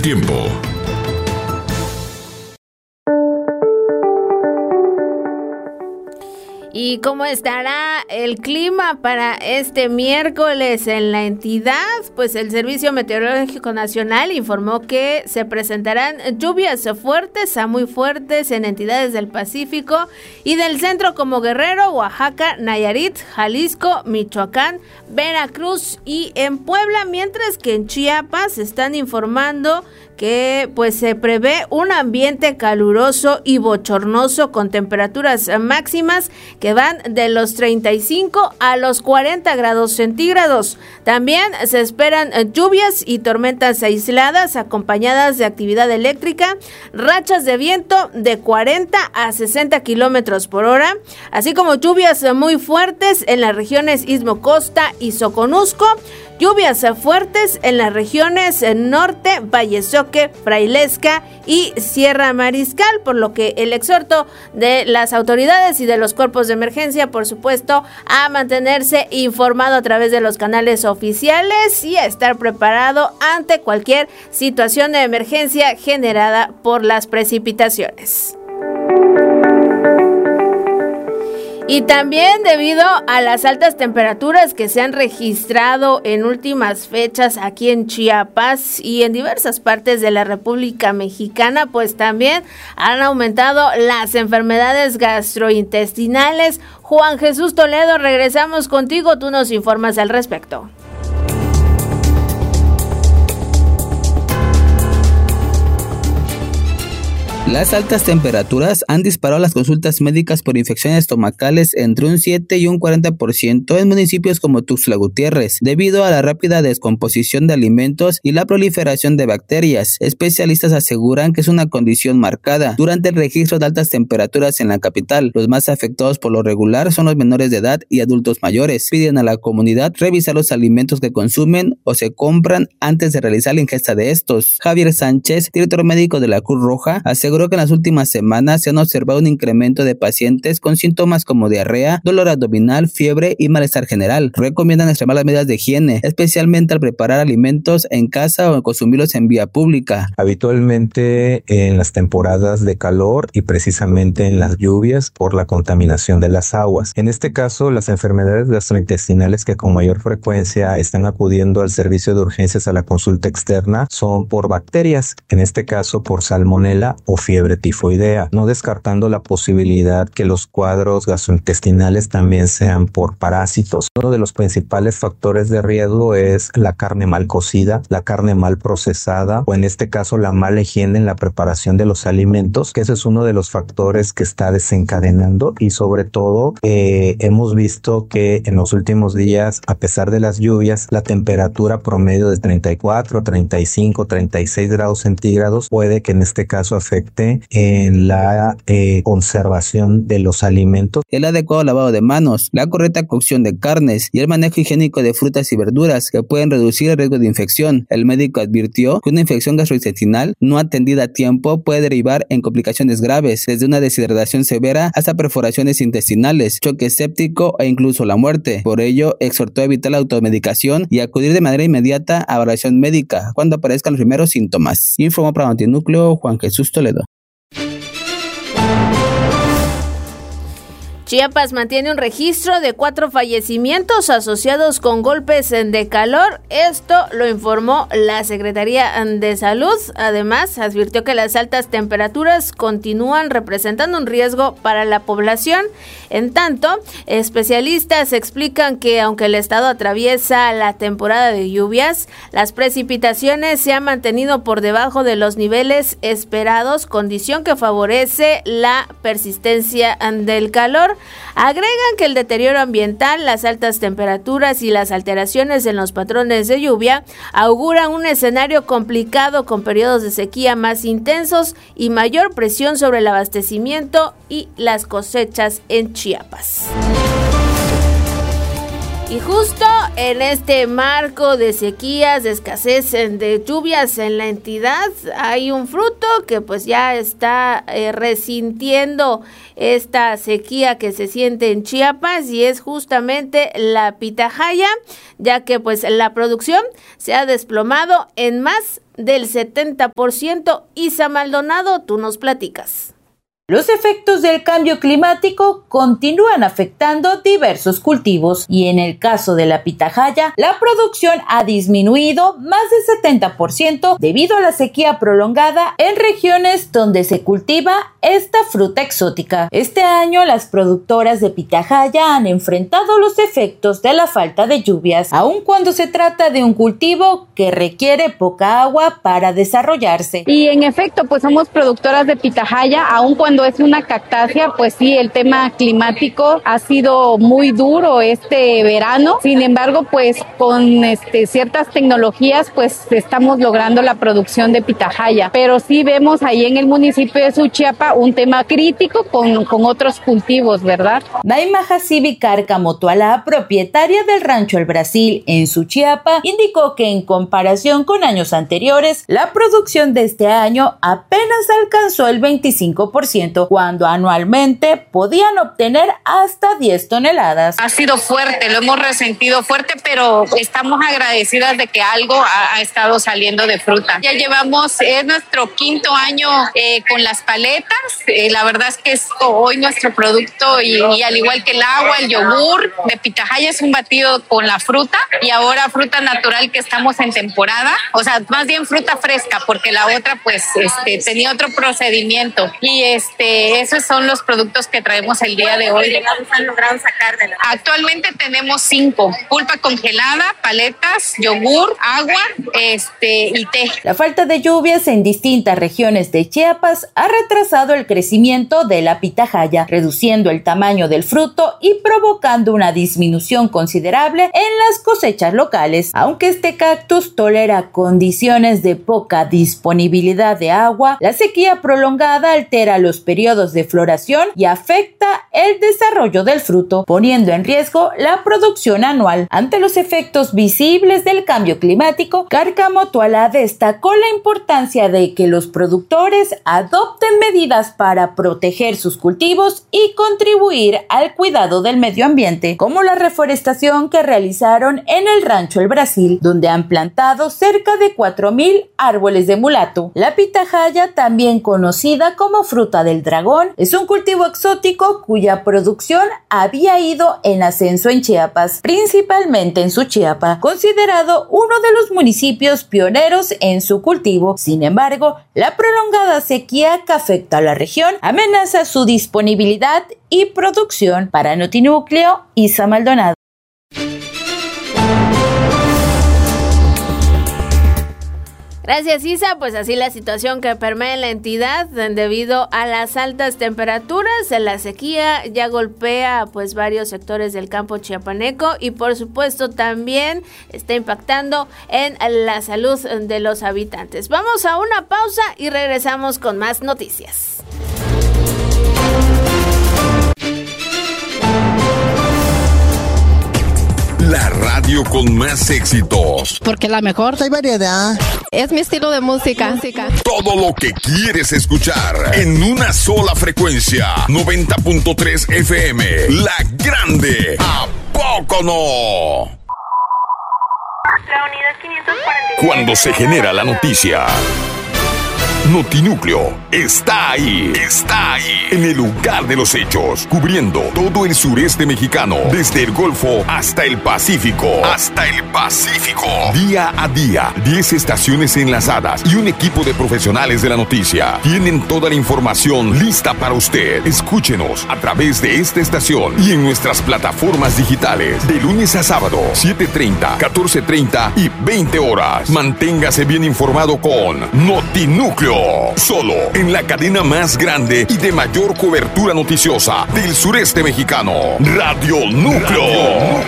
tiempo. ¿Y cómo estará el clima para este miércoles en la entidad? Pues el Servicio Meteorológico Nacional informó que se presentarán lluvias fuertes a muy fuertes en entidades del Pacífico y del centro como Guerrero, Oaxaca, Nayarit, Jalisco, Michoacán, Veracruz y en Puebla, mientras que en Chiapas están informando que pues se prevé un ambiente caluroso y bochornoso con temperaturas máximas que van de los 35 a los 40 grados centígrados. También se esperan lluvias y tormentas aisladas acompañadas de actividad eléctrica, rachas de viento de 40 a 60 kilómetros por hora, así como lluvias muy fuertes en las regiones Istmo Costa y Soconusco, lluvias fuertes en las regiones norte, Valle Soque, Frailesca y Sierra Mariscal, por lo que el exhorto de las autoridades y de los cuerpos de emergencia, por supuesto, a mantenerse informado a través de los canales oficiales y a estar preparado ante cualquier situación de emergencia generada por las precipitaciones. Y también debido a las altas temperaturas que se han registrado en últimas fechas aquí en Chiapas y en diversas partes de la República Mexicana, pues también han aumentado las enfermedades gastrointestinales. Juan Jesús Toledo, regresamos contigo, tú nos informas al respecto. Las altas temperaturas han disparado las consultas médicas por infecciones estomacales entre un 7 y un 40% en municipios como Tuxtla Gutiérrez, debido a la rápida descomposición de alimentos y la proliferación de bacterias. Especialistas aseguran que es una condición marcada durante el registro de altas temperaturas en la capital. Los más afectados por lo regular son los menores de edad y adultos mayores. Piden a la comunidad revisar los alimentos que consumen o se compran antes de realizar la ingesta de estos. Javier Sánchez, director médico de la Cruz Roja, aseguró que en las últimas semanas se han observado un incremento de pacientes con síntomas como diarrea, dolor abdominal, fiebre y malestar general. Recomiendan extremar las medidas de higiene, especialmente al preparar alimentos en casa o consumirlos en vía pública. Habitualmente en las temporadas de calor y precisamente en las lluvias por la contaminación de las aguas. En este caso, las enfermedades gastrointestinales que con mayor frecuencia están acudiendo al servicio de urgencias a la consulta externa son por bacterias, en este caso por salmonela o fiebre tifoidea, no descartando la posibilidad que los cuadros gastrointestinales también sean por parásitos. Uno de los principales factores de riesgo es la carne mal cocida, la carne mal procesada o en este caso la mala higiene en la preparación de los alimentos, que ese es uno de los factores que está desencadenando y sobre todo hemos visto que en los últimos días, a pesar de las lluvias, la temperatura promedio de 34, 35, 36 grados centígrados puede que en este caso afecte en la conservación de los alimentos. El adecuado lavado de manos, la correcta cocción de carnes y el manejo higiénico de frutas y verduras que pueden reducir el riesgo de infección. El médico advirtió que una infección gastrointestinal no atendida a tiempo puede derivar en complicaciones graves, desde una deshidratación severa hasta perforaciones intestinales, choque séptico e incluso la muerte. Por ello, exhortó a evitar la automedicación y acudir de manera inmediata a evaluación médica cuando aparezcan los primeros síntomas. Informó para Notinúcleo Juan Jesús Toledo. Chiapas mantiene un registro de 4 fallecimientos asociados con golpes de calor. Esto lo informó la Secretaría de Salud. Además, advirtió que las altas temperaturas continúan representando un riesgo para la población. En tanto, especialistas explican que aunque el estado atraviesa la temporada de lluvias, las precipitaciones se han mantenido por debajo de los niveles esperados, condición que favorece la persistencia del calor. Agregan que el deterioro ambiental, las altas temperaturas y las alteraciones en los patrones de lluvia auguran un escenario complicado con periodos de sequía más intensos y mayor presión sobre el abastecimiento y las cosechas en Chiapas. Y justo en este marco de sequías, de escasez de lluvias en la entidad, hay un fruto que pues ya está resintiendo esta sequía que se siente en Chiapas, y es justamente la pitahaya, ya que pues la producción se ha desplomado en más del 70%. Isa Maldonado, tú nos platicas. Los efectos del cambio climático continúan afectando diversos cultivos y en el caso de la pitahaya, la producción ha disminuido más del 70% debido a la sequía prolongada en regiones donde se cultiva esta fruta exótica. Este año, las productoras de pitahaya han enfrentado los efectos de la falta de lluvias, aun cuando se trata de un cultivo que requiere poca agua para desarrollarse. Y en efecto, pues somos productoras de pitahaya, aun cuando es una cactácea, pues sí, el tema climático ha sido muy duro este verano. Sin embargo, pues con ciertas tecnologías, pues estamos logrando la producción de pitahaya. Pero sí vemos ahí en el municipio de Suchiapa un tema crítico con otros cultivos, ¿verdad? Naima Hasibi Cárcamo Tualá, propietaria del rancho El Brasil en Suchiapa, indicó que en comparación con años anteriores, la producción de este año apenas alcanzó el 25%, cuando anualmente podían obtener hasta 10 toneladas. Ha sido fuerte, lo hemos resentido fuerte, pero estamos agradecidas de que algo ha estado saliendo de fruta. Ya llevamos, es nuestro 5º año con las paletas. La verdad es que es hoy nuestro producto y al igual que el agua, el yogur de pitahaya es un batido con la fruta, y ahora fruta natural que estamos en temporada, o sea, más bien fruta fresca, porque la otra pues tenía otro procedimiento, y esos son los productos que traemos el día de hoy. ¿Han logrado sacar de la? Actualmente tenemos 5: pulpa congelada, paletas, yogur, agua y té. La falta de lluvias en distintas regiones de Chiapas ha retrasado el crecimiento de la pitahaya, reduciendo el tamaño del fruto y provocando una disminución considerable en las cosechas locales. Aunque este cactus tolera condiciones de poca disponibilidad de agua, la sequía prolongada altera los periodos de floración y afecta el desarrollo del fruto, poniendo en riesgo la producción anual. Ante los efectos visibles del cambio climático, Cárcamo Tualá destacó la importancia de que los productores adopten medidas para proteger sus cultivos y contribuir al cuidado del medio ambiente, como la reforestación que realizaron en el rancho El Brasil, donde han plantado cerca de 4,000 árboles de mulato. La pitahaya, también conocida como fruta del dragón, es un cultivo exótico cuya producción había ido en ascenso en Chiapas, principalmente en Suchiapa, considerado uno de los municipios pioneros en su cultivo. Sin embargo, la prolongada sequía que afecta a la región amenaza su disponibilidad y producción. Para Notinúcleo, Isa Maldonado. Gracias, Isa. Pues así la situación que permea en la entidad debido a las altas temperaturas. La sequía ya golpea pues varios sectores del campo chiapaneco y por supuesto también está impactando en la salud de los habitantes. Vamos a una pausa y regresamos con más noticias. La radio con más éxitos. Porque la mejor. Hay variedad. Es mi estilo de música. Todo lo que quieres escuchar en una sola frecuencia. 90.3 FM. La Grande. ¿A poco no? La unidad 540. Cuando se genera la noticia, Notinúcleo está ahí. Está ahí. En el lugar de los hechos. Cubriendo todo el sureste mexicano. Desde el Golfo hasta el Pacífico. Día a día. 10 estaciones enlazadas y un equipo de profesionales de la noticia. Tienen toda la información lista para usted. Escúchenos a través de esta estación y en nuestras plataformas digitales. De lunes a sábado, 7:30, 14:30 y 20 horas. Manténgase bien informado con Notinúcleo. Solo en la cadena más grande y de mayor cobertura noticiosa del sureste mexicano. Radio Núcleo.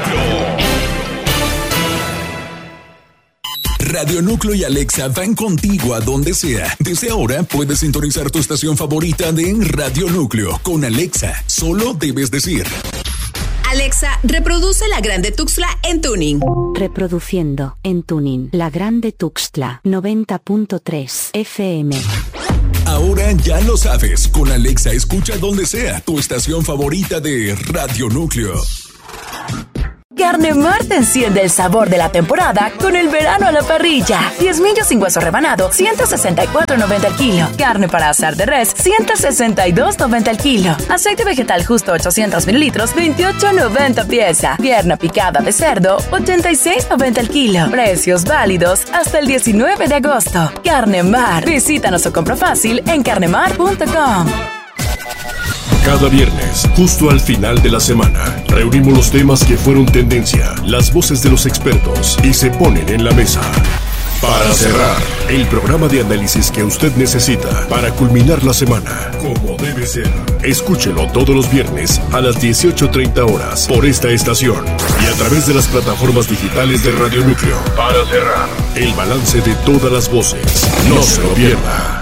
Radio Núcleo y Alexa van contigo a donde sea. Desde ahora puedes sintonizar tu estación favorita de Radio Núcleo. Con Alexa, solo debes decir: Alexa, reproduce La Grande Tuxtla en tuning. Reproduciendo en tuning La Grande Tuxtla 90.3 FM. Ahora ya lo sabes, con Alexa escucha donde sea tu estación favorita de Radio Núcleo. Carnemar te enciende el sabor de la temporada con el verano a la parrilla. 10 millos sin hueso rebanado, 164.90 al kilo. Carne para asar de res, 162.90 al kilo. Aceite vegetal justo 800 mililitros, 28.90 pieza. Pierna picada de cerdo, 86.90 al kilo. Precios válidos hasta el 19 de agosto. Carnemar. Visítanos o compra fácil en carnemar.com. Cada viernes, justo al final de la semana, reunimos los temas que fueron tendencia, las voces de los expertos y se ponen en la mesa. Para cerrar, el programa de análisis que usted necesita para culminar la semana, como debe ser. Escúchelo todos los viernes a las 18:30 horas por esta estación y a través de las plataformas digitales de Radio Núcleo. Para cerrar, el balance de todas las voces. No se lo pierda.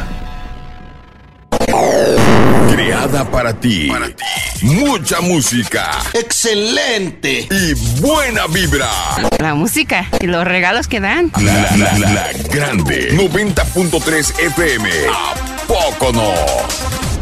Creada para ti. Mucha música. ¡Excelente! Y buena vibra. La música y los regalos que dan. La Grande 90.3 FM. ¿A poco no?